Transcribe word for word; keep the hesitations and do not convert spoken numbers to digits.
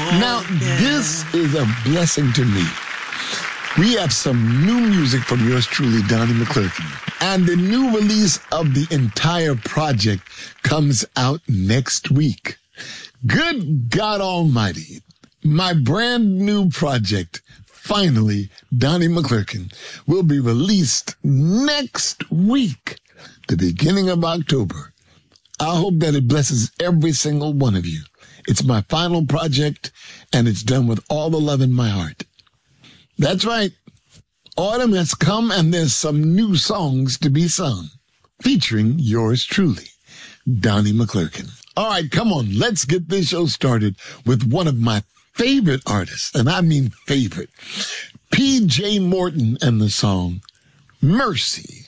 Now, this is a blessing to me. We have some new music from yours truly, Donnie McClurkin. And the new release of the entire project comes out next week. Good God Almighty. My brand new project, finally, Donnie McClurkin, will be released next week, the beginning of October. I hope that it blesses every single one of you. It's my final project, and it's done with all the love in my heart. That's right. Autumn has come, and there's some new songs to be sung, featuring yours truly, Donnie McClurkin. All right, come on. Let's get this show started with one of my favorite artists, and I mean favorite, P J Morton and the song, Mercy.